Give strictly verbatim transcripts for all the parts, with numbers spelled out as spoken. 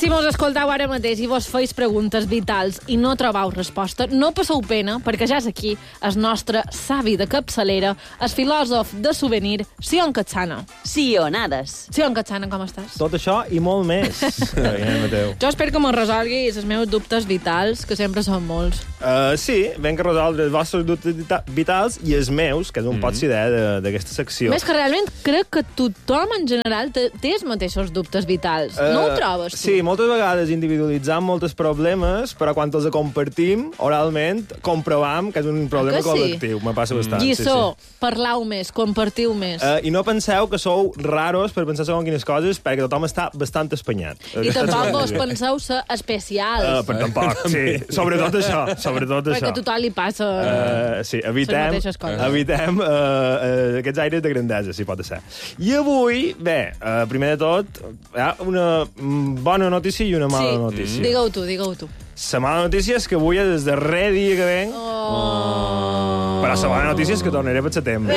si mos escoltau ara mateix i vos feis preguntes vitals i no trobau resposta, no passeu pena, perquè ja és aquí el nostre savi de capçalera, el filòsof de souvenir, Sion Catsana. Sionades. Sion Catsana, com estàs? Tot això i molt més. Jo espero que me'ls resolguis els meus dubtes vitals, que sempre són molts. Uh, sí, venc a resoldre els vostres dubtes vitals i els meus, que és un mm. pot ser idea d'aquesta secció. Més que realment crec que tothom en general té, té els mateixos dubtes vitals. Uh, no ho trobes, tu? Sí, moltes vegades individualitzam molts problemes, però quan els compartim, oralment, comprovam que és un problema sí? col·lectiu. Me passa bastant. Lliçó, sí, sí. parlau més, compartiu més. Uh, I no penseu que sou raros per pensar segons quines coses, perquè tothom està bastant espanyat. I tampoc vos penseu ser especials. Uh, per tampoc, sí. Sobretot això, sobretot perquè això. a tothom li passa uh, sí, evitem, evitem uh, uh, aquests aires de grandesa, si pot ser. I avui, bé, uh, primer de tot, hi ha una bona notícia i una mala sí. notícia. Mm. Digue-ho tu, digue-ho tu. La mala notícia és que avui és el darrer dia que venc, oh. però la bona notícia és que tornaré per setembre.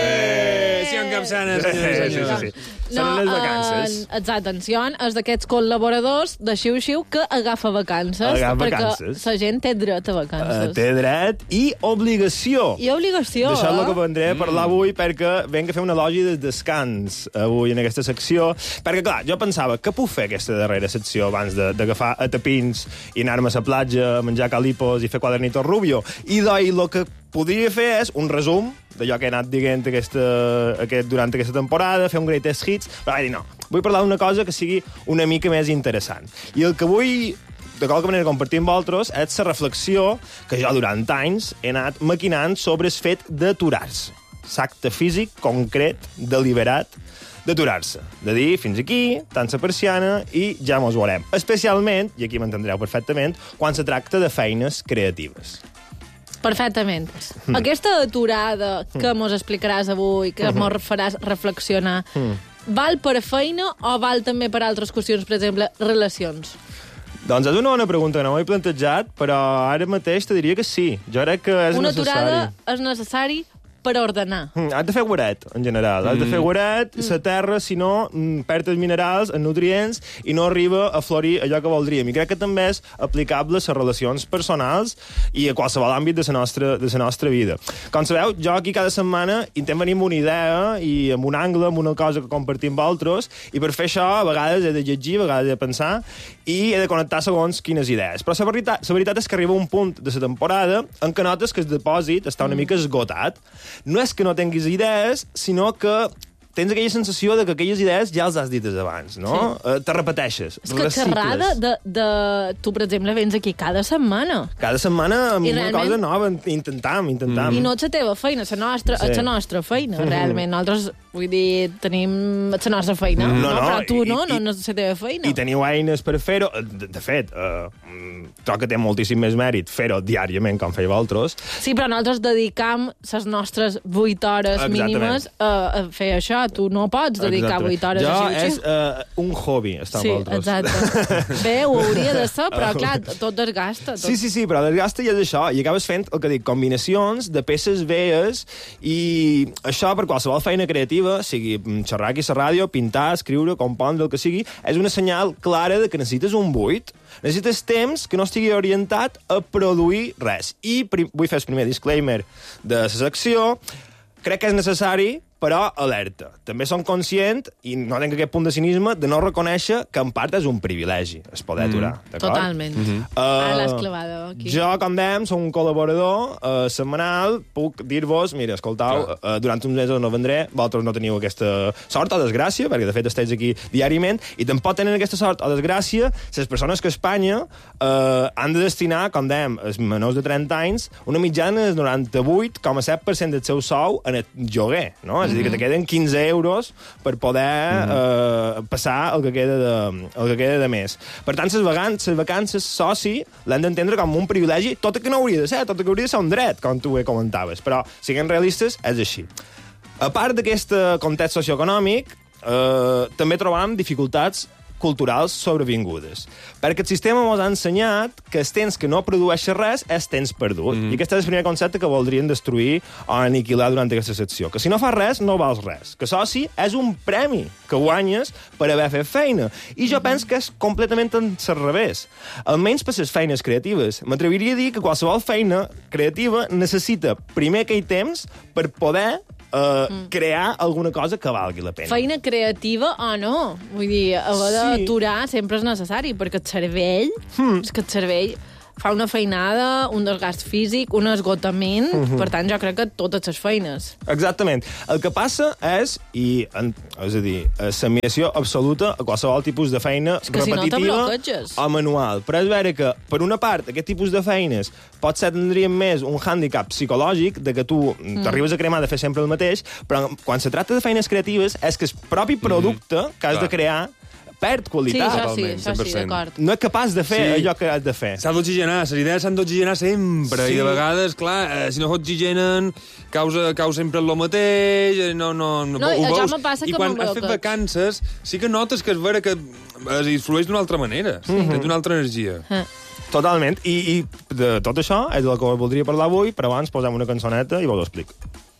Eh, sí, en Capçana, senyors i senyors. Sí, sí, sí. Són no, unes vacances. Uh, exacte, atenció, és d'aquests col·laboradors de xiu-xiu que agafa vacances, agafa perquè vacances. la gent té dret a vacances. Uh, té dret i obligació. I obligació, D'això és el eh? que vendré a parlar avui, perquè venc a fer una elogi de descans avui en aquesta secció, perquè, clar, jo pensava, què puc fer aquesta darrera secció abans d'agafar a tapins i anar-me a la platja, a menjar calipos i fer quadernitos rubio? I d'ahir el que podria fer és un resum d'allò que he anat dient aquesta, aquest, durant aquesta temporada, fer un greatest hits, però vaig dir no, vull parlar d'una cosa que sigui una mica més interessant. I el que vull de qualque manera compartir amb vosaltres és la reflexió que jo durant anys he anat maquinant sobre el fet d'aturar-se. L'acte físic, concret, deliberat, d'aturar-se. De dir, fins aquí, tant la persiana, i ja mos veurem. Especialment, i aquí m'entendreu perfectament, quan se tracta de feines creatives. Perfectament. Mm. Aquesta aturada que mos explicaràs avui, que mos faràs reflexionar, mm. val per a feina o val també per a altres qüestions, per exemple, relacions? Doncs és una bona pregunta que no m'he plantejat, però ara mateix te diria que sí. Jo crec que és una necessari. Una aturada és necessari per ordenar. Mm, has de fer guaret, en general. Mm. Has de fer guaret, la mm. terra, si no, perd els minerals, els nutrients, i no arriba a florir allò que voldríem. I crec que també és aplicable a les relacions personals i a qualsevol àmbit de la nostra, de la nostra vida. Com sabeu, jo aquí cada setmana intent venir amb una idea i amb un angle, amb una cosa que compartim amb altres, i per fer això a vegades he de llegir, a vegades he de pensar, i he de connectar segons quines idees. Però la veritat, la veritat és que arriba un punt de la temporada en què notes que el depòsit està una mica esgotat. No és que no tinguis idees, sinó que tens aquella sensació de que aquelles idees ja les has dites abans, no? Sí. Uh, te repeteixes, és que recicles. xerrada de, de... Tu, per exemple, vens aquí cada setmana. Cada setmana amb I una realment... cosa nova, intentam, intentam. Mm. I no és la teva feina, la nostra, sí. és la nostra feina, mm. realment. Nosaltres, vull dir, tenim la nostra feina, mm. no, no, però tu no, i, no és la teva feina. I teniu eines per fer-ho. De, de fet, uh, troc que té moltíssim més mèrit fer-ho diàriament, com feu vosaltres. Sí, però nosaltres dedicam les nostres vuit hores Exactament. mínimes a, a fer això. Tu no pots dedicar Exactament. vuit hores jo a xiu-xiu. és uh, un hobby, estar sí, amb vosaltres. Exacte. Bé, ho hauria de ser, però clar, tot desgasta. Tot. Sí, sí, sí, però desgasta i és això. I acabes fent, el que dic, combinacions de peces veies i això per qualsevol feina creativa, sigui xerrar aquí a la ràdio, pintar, escriure, compondre, el que sigui, és una senyal clara de que necessites un buit. Necessites temps que no estigui orientat a produir res. I vull fer el primer disclaimer de la secció. Crec que és necessari, però alerta. També som conscient, i no tinc aquest punt de cinisme, de no reconèixer que en part és un privilegi es poder aturar. Mm. Totalment. Mm -hmm. uh, Ara l'has clavada aquí. Jo, com dèiem, som un col·laborador uh, setmanal, puc dir-vos, mira, escoltau, uh, durant uns mesos no vendré, vosaltres no teniu aquesta sort o desgràcia, perquè de fet esteu aquí diàriament, i tampoc tenen aquesta sort o desgràcia les persones que a Espanya uh, han de destinar, com dèiem, els menors de trenta anys, una mitjana del noranta-vuit coma set per cent del seu sou en el lloguer, no? És a dir, que te queden quinze euros per poder mm-hmm. eh, passar el que, queda de, el que queda de més. Per tant, les vacances, les vacances soci, l'hem d'entendre com un privilegi, tot i que no hauria de ser, tot i que hauria de ser un dret, com tu bé comentaves. Però, siguem realistes, és així. A part d'aquest context socioeconòmic, eh, també trobam dificultats culturals sobrevingudes. Perquè el sistema ens ha ensenyat que el temps que no produeixes res és temps perdut. Mm. I aquest és el primer concepte que voldrien destruir o aniquilar durant aquesta secció. Que si no fas res, no vals res. Que això sí, és un premi que guanyes per haver fet feina. I jo mm. penso que és completament al revés. Almenys per les feines creatives. M'atreviria a dir que qualsevol feina creativa necessita primer aquell temps per poder Uh, mm. crear alguna cosa que valgui la pena. Feina creativa o no? Vull dir, haver d'aturar sí. sempre és necessari, perquè el cervell, mm. és que el cervell fa una feinada, un desgast físic, un esgotament, mm-hmm. per tant, jo crec que totes les feines. Exactament. El que passa és, i, en, és a dir, assimilació absoluta a qualsevol tipus de feina repetitiva si no o manual. Però és vera que, per una part, aquest tipus de feines potser tindrien més un hàndicap psicològic de que tu mm. t'arribes a cremar de fer sempre el mateix, però quan se tracta de feines creatives és que el propi producte mm. que has Clar. de crear perd qualitat. Sí, això sí, això sí, d'acord. No és capaç de fer sí. allò que has de fer. S'ha d'oxigenar, les idees s'han d'oxigenar sempre, sí. i de vegades, clar, eh, si no s'oxigenen, causa, causa sempre el mateix, no, no, no, no ho veus. Passa I quan has fet vacances, sí que notes que és vera que es influeix d'una altra manera, sí. d'una altra energia. Ah. Totalment. I, I de tot això és del que voldria parlar avui, però abans posem una cançoneta i vos ho explico.